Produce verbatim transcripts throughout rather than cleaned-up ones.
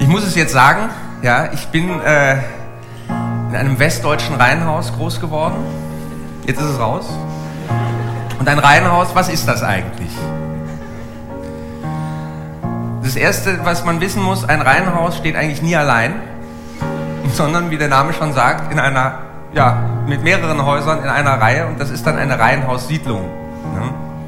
Ich muss es jetzt sagen, ja, ich bin äh, in einem westdeutschen Reihenhaus groß geworden. Jetzt ist es raus. Und ein Reihenhaus, was ist das eigentlich? Das Erste, was man wissen muss, ein Reihenhaus steht eigentlich nie allein, sondern, wie der Name schon sagt, in einer, ja, mit mehreren Häusern in einer Reihe, und das ist dann eine Reihenhaussiedlung. Ne?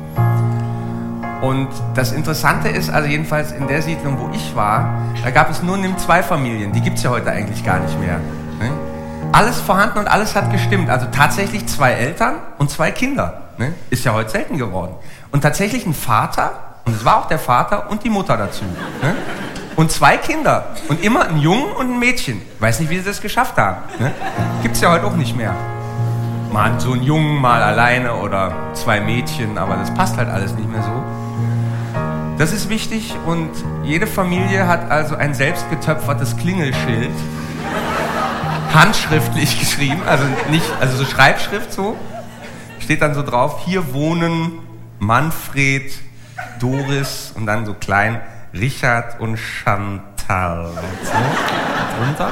Und das Interessante ist, also jedenfalls in der Siedlung, wo ich war, da gab es nur nimm zwei Familien, die gibt es ja heute eigentlich gar nicht mehr. Ne? Alles vorhanden und alles hat gestimmt, also tatsächlich zwei Eltern und zwei Kinder. Ne? Ist ja heute selten geworden. Und tatsächlich ein Vater, und es war auch der Vater und die Mutter dazu. Ne? Und zwei Kinder. Und immer ein Jungen und ein Mädchen. Weiß nicht, wie sie das geschafft haben. Ne? Gibt's ja heute auch nicht mehr. Mal so einen Jungen, mal alleine oder zwei Mädchen, aber das passt halt alles nicht mehr so. Das ist wichtig, und jede Familie hat also ein selbstgetöpfertes Klingelschild, handschriftlich geschrieben, also nicht, also so Schreibschrift so. Steht dann so drauf, hier wohnen Manfred, Doris und dann so klein Richard und Chantal. So, drunter.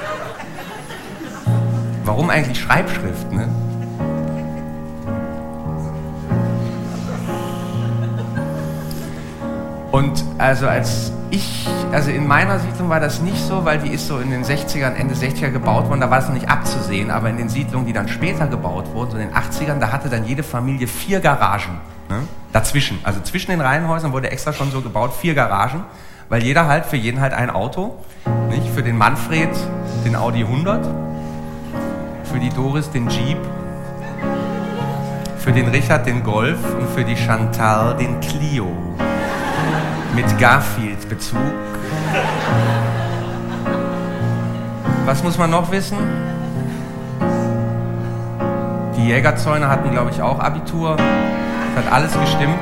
Warum eigentlich Schreibschrift, ne? Und also als ich, also in meiner Siedlung war das nicht so, weil die ist so in den sechzigern, Ende sechziger gebaut worden, da war es noch nicht abzusehen, aber in den Siedlungen, die dann später gebaut wurden, so in den achtzigern, da hatte dann jede Familie vier Garagen. Ne? Dazwischen, also zwischen den Reihenhäusern wurde extra schon so gebaut, vier Garagen, weil jeder halt, für jeden halt ein Auto, nicht? Für den Manfred den Audi hundert, für die Doris den Jeep, für den Richard den Golf und für die Chantal den Clio. Mit Garfield-Bezug. Was muss man noch wissen? Die Jägerzäune hatten, glaube ich, auch Abitur. Das hat alles gestimmt.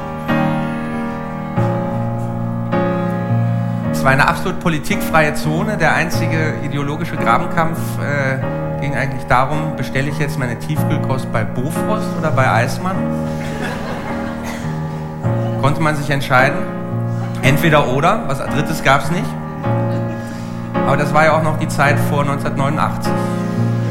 Es war eine absolut politikfreie Zone. Der einzige ideologische Grabenkampf äh, ging eigentlich darum, bestelle ich jetzt meine Tiefkühlkost bei Bofrost oder bei Eismann? Konnte man sich entscheiden. Entweder oder, was drittes gab es nicht. Aber das war ja auch noch die Zeit vor neunzehnhundertneunundachtzig.